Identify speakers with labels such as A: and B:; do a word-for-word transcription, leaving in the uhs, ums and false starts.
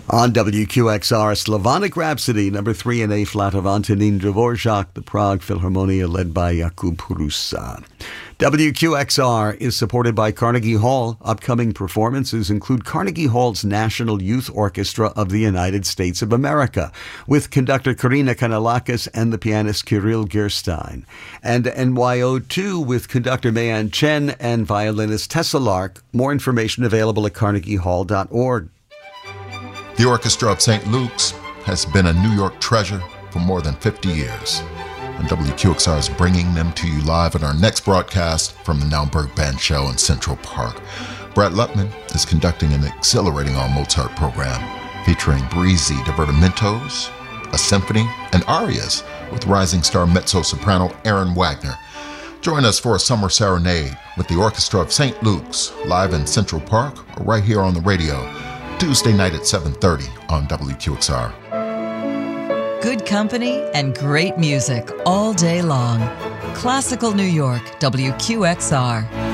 A: On W Q X R, Slavonic Rhapsody, number three in A flat of Antonin Dvorak, the Prague Philharmonia led by Jakub Hrusa. W Q X R is supported by Carnegie Hall. Upcoming performances include Carnegie Hall's National Youth Orchestra of the United States of America, with conductor Karina Kanalakis and the pianist Kirill Gerstein, and N Y O two with conductor Mayan Chen and violinist Tessa Lark. More information available at carnegie hall dot org.
B: The Orchestra of Saint Luke's has been a New York treasure for more than fifty years, and W Q X R is bringing them to you live at our next broadcast from the Naumburg Band Show in Central Park. Brett Lutman is conducting an exhilarating all-Mozart program featuring breezy divertimentos, a symphony, and arias with rising star mezzo-soprano Aaron Wagner. Join us for a summer serenade with the Orchestra of Saint Luke's live in Central Park or right here on the radio, Tuesday night at seven thirty on W Q X R.
C: Good company and great music all day long. Classical New York, W Q X R.